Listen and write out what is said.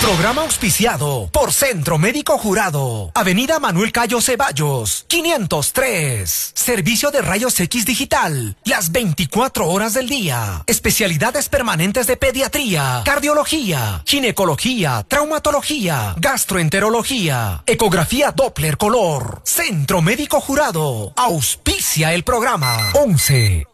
Programa auspiciado por Centro Médico Jurado. Avenida Manuel Cayo Ceballos, 503. Servicio de rayos X digital, las 24 horas del día. Especialidades permanentes de pediatría, cardiología, ginecología, traumatología, gastroenterología, ecografía Doppler color. Centro Médico Jurado. Auspicia el programa. 11